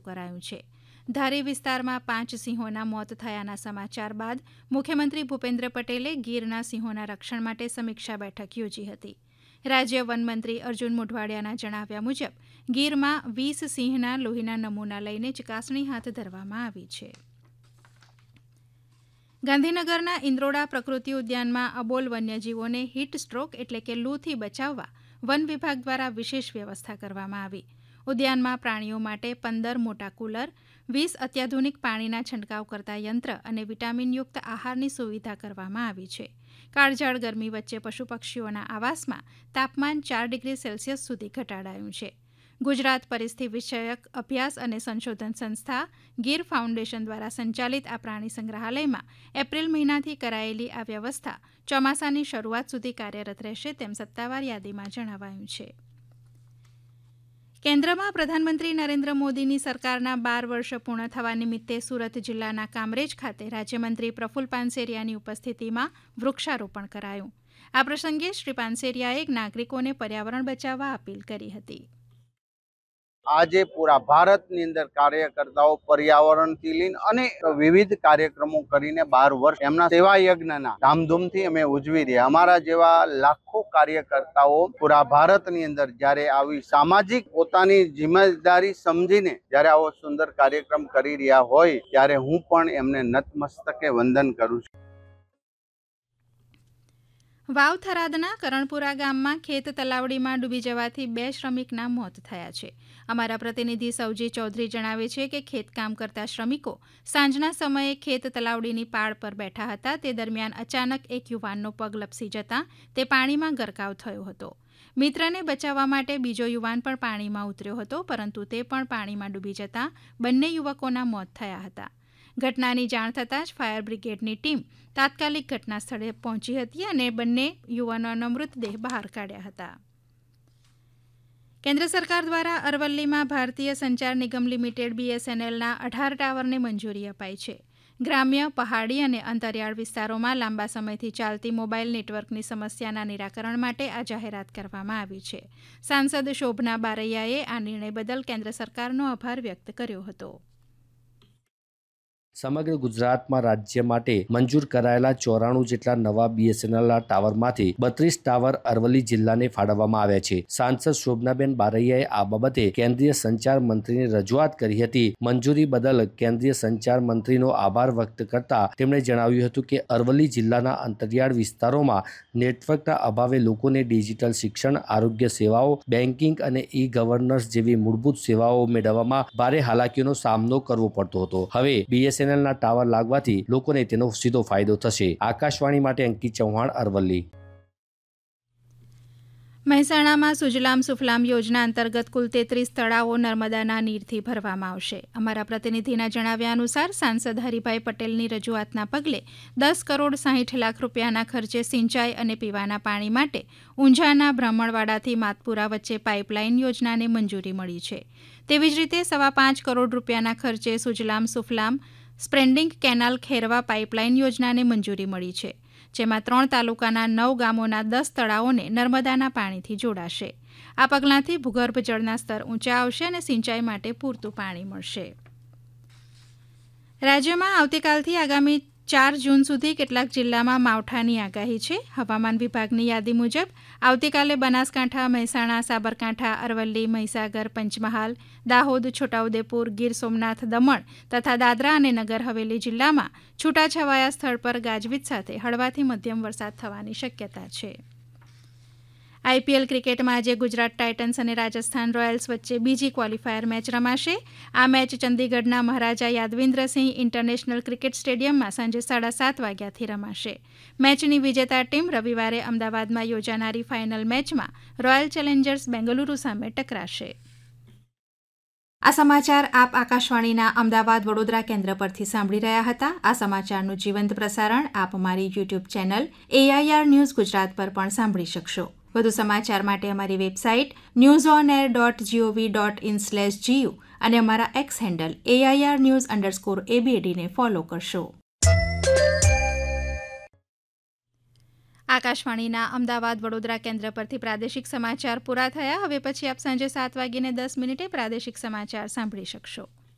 કરાયું છે। ધારી વિસ્તારમાં 5 સિંહોના મોત થયાના સમાચાર બાદ મુખ્યમંત્રી ભૂપેન્દ્ર પટેલે ગીરના સિંહોના રક્ષણ માટે સમીક્ષા બેઠક યોજી હતી। રાજ્ય વનમંત્રી અર્જુન મોઢવાડિયાના જણાવ્યા મુજબ ગીરમાં 20 સિંહના લોહીના નમૂના લઈને ચકાસણી હાથ ધરવામાં આવી છે। ગાંધીનગરના ઇન્દ્રોડા પ્રકૃતિ ઉદ્યાનમાં અબોલ વન્યજીવોને હીટ સ્ટ્રોક એટલે કે લૂથી બચાવવા વન વિભાગ દ્વારા વિશેષ વ્યવસ્થા કરવામાં આવી। ઉદ્યાનમાં પ્રાણીઓ માટે 15 મોટા કુલર, 20 અત્યાધુનિક પાણીના છંટકાવ કરતા યંત્ર અને વિટામિનયુક્ત આહારની સુવિધા કરવામાં આવી છે। કાળઝાળ ગરમી વચ્ચે પશુ પક્ષીઓના આવાસમાં તાપમાન 4 ડિગ્રી સેલ્સિયસ સુધી ઘટાડાયું છે। ગુજરાત પરિસ્થિતિ વિષયક અભ્યાસ અને સંશોધન સંસ્થા ગીર ફાઉન્ડેશન દ્વારા સંચાલિત આ પ્રાણી સંગ્રહાલયમાં એપ્રિલ મહિનાથી કરાયેલી આ વ્યવસ્થા ચોમાસાની શરૂઆત સુધી કાર્યરત રહેશે તેમ સત્તાવાર યાદીમાં જણાવાયું છે। કેન્દ્રમાં પ્રધાનમંત્રી નરેન્દ્ર મોદીની સરકારના 12 વર્ષ પૂર્ણ થવા નિમિત્તે સુરત જિલ્લાના કામરેજ ખાતે રાજ્યમંત્રી પ્રફુલ્લ પાનસેરિયાની ઉપસ્થિતિમાં વૃક્ષારોપણ કરાયું। આ પ્રસંગે શ્રી પાનસેરિયાએ નાગરિકોને પર્યાવરણ બચાવવા અપીલ કરી હતી। આજે પૂરા ભારતની અંદર કાર્યકર્તાઓ પર્યાવરણથી લઈને અને વિવિધ કાર્યક્રમો કરીને 12 વર્ષ એમના સેવા યજ્ઞના ધામધૂમથી અમે ઉજવી રહ્યા। અમારા જેવા લાખો કાર્યકર્તાઓ પૂરા ભારતની અંદર જ્યારે આવી સામાજિક પોતાની જિમ્મેદારી સમજીને જ્યારે આવો સુંદર કાર્યક્રમ કરી રહ્યા હોય ત્યારે હું પણ એમને નતમસ્તકે વંદન કરું છું। વાવ થરાદના કરણપુરા ગામમાં ખેત તલાવડીમાં ડૂબી જવાથી 2 શ્રમિકના મોત થયા છે। અમારા પ્રતિનિધિ સૌજી ચૌધરી જણાવે છે કે ખેતકામ કરતા શ્રમિકો સાંજના સમયે ખેત તલાવડીની પાળ પર બેઠા હતા। તે દરમિયાન અચાનક એક યુવાનનો પગ લપસી જતાં તે પાણીમાં ગરકાવ થયો હતો। મિત્રને બચાવવા માટે બીજો યુવાન પણ પાણીમાં ઉતર્યો હતો, પરંતુ તે પણ પાણીમાં ડૂબી જતાં બંને યુવકોના મોત થયા હતા। ઘટનાની જાણ થતાં જ ફાયર બ્રિગેડની ટીમ તાત્કાલિક ઘટના સ્થળે પહોંચી હતી અને બંને યુવાનોનો મૃતદેહ બહાર કાઢ્યા હતા। કેન્દ્ર સરકાર દ્વારા અરવલ્લીમાં ભારતીય સંચાર નિગમ લિમિટેડ BSNLના 18 ટાવરને મંજૂરી અપાઈ છે। ગ્રામ્ય, પહાડી અને અંતરિયાળ વિસ્તારોમાં લાંબા સમયથી ચાલતી મોબાઈલ નેટવર્કની સમસ્યાના નિરાકરણ માટે આ જાહેરાત કરવામાં આવી છે। સાંસદ શોભના બારૈયાએ આ નિર્ણય બદલ કેન્દ્ર સરકારનો આભાર વ્યક્ત કર્યો હતો। સમગ્ર ગુજરાતમાં રાજ્ય માટે મંજૂર કરાયેલા 94 જેટલા નવા BSNLના ટાવરમાંથી 32 ટાવર અરવલ્લી જિલ્લાને ફાળવવામાં આવ્યા છે। સાંસદ શોભનાબેન બારૈયાએ આ બાબતે કેન્દ્રીય સંચાર મંત્રીને રજૂઆત કરી હતી। મંજૂરી બદલ કેન્દ્રીય સંચાર મંત્રીનો આભાર વ્યક્ત કરતા તેમણે જણાવ્યું હતું કે અરવલ્લી જિલ્લાના અંતરિયાળ વિસ્તારોમાં નેટવર્કના અભાવે લોકોને ડિજિટલ શિક્ષણ, આરોગ્ય સેવાઓ, બેન્કિંગ અને ઈ-ગવર્નન્સ જેવી મૂળભૂત સેવાઓ મેળવવામાં ભારે હાલાકીનો સામનો કરવો પડતો હતો। હવે BSNL ના ટાવર લાગવાથી લોકોને તેનો સીધો ફાયદો થશે। આકાશવાણી માટે અંકિત ચૌહાણ, અરવલ્લી। મહેસાણામાં સુજલામ સુફલામ યોજના અંતર્ગત કુલ 33 તળાવો નર્મદાના નીરથી ભરવામાં આવશે। અમારા પ્રતિનિધિના જણાવ્યા અનુસાર સાંસદ હરિભાઈ પટેલની રજૂઆતના પગલે 10 કરોડ 60 લાખ રૂપિયાના ખર્ચે સિંચાઈ અને પીવાના પાણી માટે ઊંઝાના બ્રાહ્મણવાડાથી માતપુરા વચ્ચે પાઇપલાઇન યોજનાને મંજૂરી મળી છે। તેવી જ રીતે 5.25 કરોડ રૂપિયાના ખર્ચે સુજલામ સુફલામ સ્પ્રેન્ડિંગ કેનાલ ખેરવા પાઇપલાઇન યોજનાને મંજૂરી મળી છે, જેમાં 3 તાલુકાના 9 ગામોના 10 તળાવોને નર્મદાના પાણીથી જોડાશે। આ પગલાંથી ભૂગર્ભ જળના સ્તર ઊંચા આવશે અને સિંચાઈ માટે પૂરતું પાણી મળશે। રાજ્યમાં આવતીકાલથી આગામી 4 જૂન સુધી કેટલાક જિલ્લામાં માવઠાની આગાહી છે। હવામાન વિભાગની યાદી મુજબ આવતીકાલે બનાસકાંઠા, મહેસાણા, સાબરકાંઠા, અરવલ્લી, મહીસાગર, પંચમહાલ, દાહોદ, છોટાઉદેપુર, ગીર સોમનાથ, દમણ તથા દાદરા અને નગર હવેલી જિલ્લામાં છૂટાછવાયા સ્થળ પર ગાજવીજ સાથે હળવાથી મધ્યમ વરસાદ થવાની શક્યતા છે। IPL ક્રિકેટમાં આજે ગુજરાત ટાઇટન્સ અને રાજસ્થાન રોયલ્સ વચ્ચે બીજી ક્વોલિફાયર મેચ રમાશે। આ મેચ ચંદીગઢના મહારાજા યાદવિન્દ્રસિંહ ઇન્ટરનેશનલ ક્રિકેટ સ્ટેડિયમમાં સાંજે 7:30 વાગ્યાથી રમાશે। મેચની વિજેતા ટીમ રવિવારે અમદાવાદમાં યોજાનારી ફાઇનલ મેચમાં રોયલ ચેલેન્જર્સ બેંગલુરુ સામે ટકરાશે। આ સમાચાર આપ આકાશવાણીના અમદાવાદ વડોદરા કેન્દ્ર પરથી સાંભળી રહ્યા હતા। આ સમાચારનું જીવંત પ્રસારણ આપ અમારી YouTube channel AIR news Gujarat પર પણ સાંભળી શકશો। વધુ સમાચાર માટે અમારી વેબસાઇટ newsonair.gov.in/gu અને અમારા એક્સ હેન્ડલ AIR_news_ABD ને ફોલો કરશો। આકાશવાણીના અમદાવાદ વડોદરા કેન્દ્ર પરથી પ્રાદેશિક સમાચાર પૂરા થયા। હવે પછી આપ સાંજે 7:10 પ્રાદેશિક સમાચાર સાંભળી શકશો।